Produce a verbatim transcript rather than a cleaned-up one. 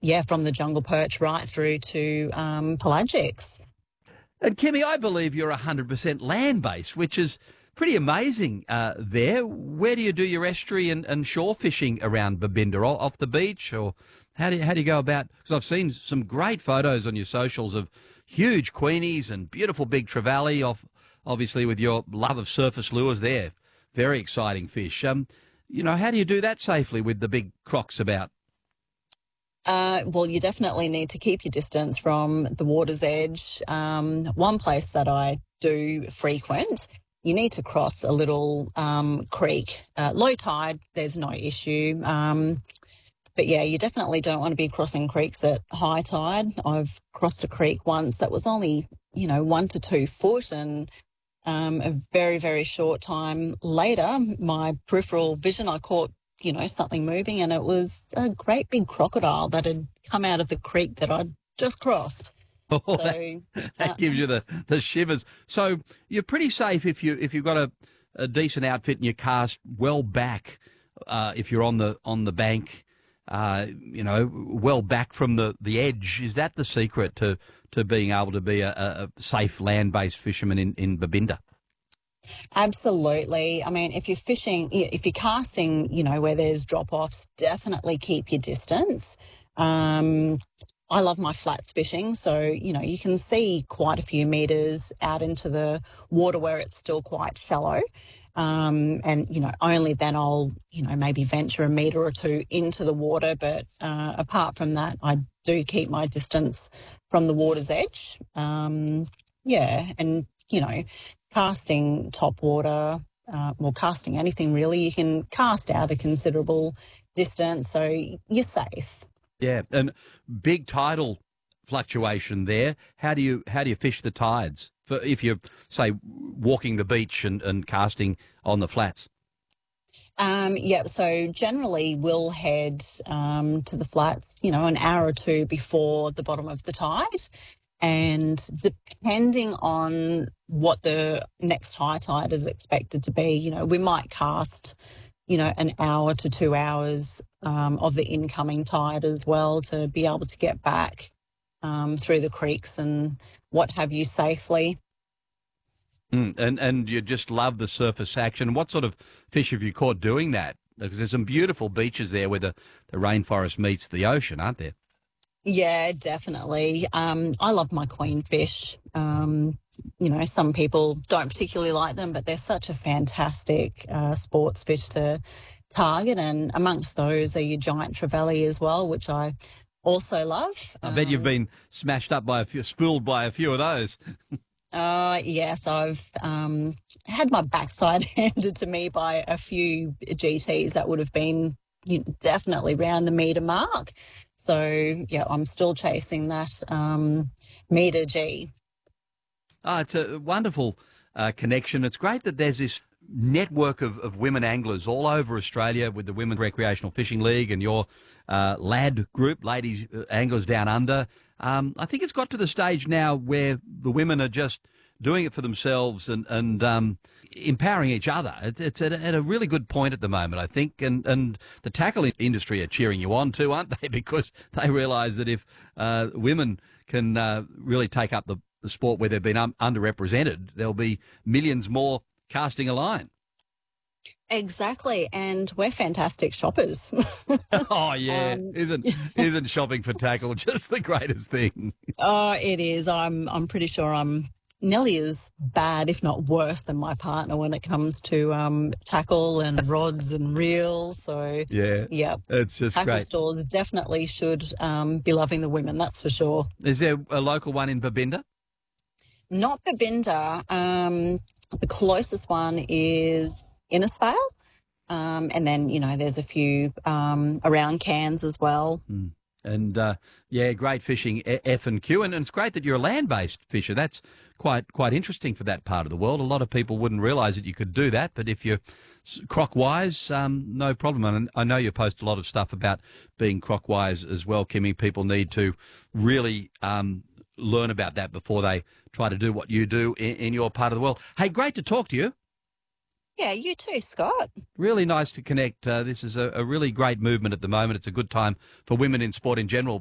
yeah, from the jungle perch right through to um, pelagics. And Kimmy, I believe you're one hundred percent land-based, which is pretty amazing uh, there. Where do you do your estuary and, and shore fishing around Babinda? Off the beach, or how do you, how do you go about? Because I've seen some great photos on your socials of huge queenies and beautiful big trevally, off, obviously with your love of surface lures there. Very exciting fish. Um, you know, how do you do that safely with the big crocs about? Uh, well, you definitely need to keep your distance from the water's edge. Um, one place that I do frequent, you need to cross a little um, creek. Uh, low tide, there's no issue. Um, but yeah, you definitely don't want to be crossing creeks at high tide. I've crossed a creek once that was only, you know, one to two foot, and um, a very, very short time later, my peripheral vision, I caught, you know, something moving, and it was a great big crocodile that had come out of the creek that I'd just crossed. Oh, so, that, that uh, gives you the, the shivers. So you're pretty safe if you if you've got a, a decent outfit and you cast well back. Uh, if you're on the on the bank, uh, you know, well back from the, the edge. Is that the secret to, to being able to be a, a safe land-based fisherman in, in Babinda? Absolutely. I mean, if you're fishing, if you're casting, you know, where there's drop-offs, definitely keep your distance. Um, I love my flats fishing, so, you know, you can see quite a few metres out into the water where it's still quite shallow. Um, and, you know, only then I'll, you know, maybe venture a metre or two into the water. But uh, apart from that, I do keep my distance from the water's edge. Um, yeah, and, you know, casting top water, uh, well, casting anything really, you can cast out a considerable distance, so you're safe. Yeah, and big tidal fluctuation there. How do you how do you fish the tides for if you're, say, walking the beach and, and casting on the flats? Um, yeah, so generally we'll head um, to the flats, you know, an hour or two before the bottom of the tide. And depending on what the next high tide is expected to be, you know, we might cast, you know, an hour to two hours um, of the incoming tide as well to be able to get back um, through the creeks and what have you safely. Mm, and and you just love the surface action. What sort of fish have you caught doing that? Because there's some beautiful beaches there where the, the rainforest meets the ocean, aren't there? Yeah, definitely. Um, I love my queen fish. Um, you know, some people don't particularly like them, but they're such a fantastic uh, sports fish to target. And amongst those are your giant trevally as well, which I also love. I bet you've Um, been smashed up by a few, spooled by a few of those. Uh, yes, I've um, had my backside handed to me by a few G Ts that would have been you know, definitely round the metre mark. So, yeah, I'm still chasing that um, metre G. Oh, it's a wonderful uh, connection. It's great that there's this network of, of women anglers all over Australia with the Women's Recreational Fishing League and your uh, LAD group, Ladies uh, Anglers Down Under. Um, I think it's got to the stage now where the women are just doing it for themselves and, and um, empowering each other. It's, it's at, a, at a really good point at the moment, I think. And, and the tackle industry are cheering you on too, aren't they? Because they realise that if uh, women can uh, really take up the, the sport where they've been um, underrepresented, there'll be millions more casting a line. Exactly, and we're fantastic shoppers. Oh yeah, um, isn't isn't shopping for tackle just the greatest thing? Oh, it is. I'm I'm pretty sure I'm nearly as bad, if not worse, than my partner when it comes to um, tackle and rods and reels. So Yeah, yeah, it's just tackle great. stores definitely should um, be loving the women. That's for sure. Is there a local one in Babinda? Not Babinda. Um, the closest one is Innisfail. Um, and then, you know, there's a few um, around Cairns as well. Mm. And, uh, yeah, great fishing, F and Q. And, and it's great that you're a land-based fisher. That's quite quite interesting for that part of the world. A lot of people wouldn't realise that you could do that. But if you're croc-wise, um, no problem. And I know you post a lot of stuff about being croc-wise as well, Kimmy. People need to really um, learn about that before they try to do what you do in, in your part of the world. Hey, great to talk to you. Yeah, you too, Scott. Really nice to connect. Uh, this is a, a really great movement at the moment. It's a good time for women in sport in general.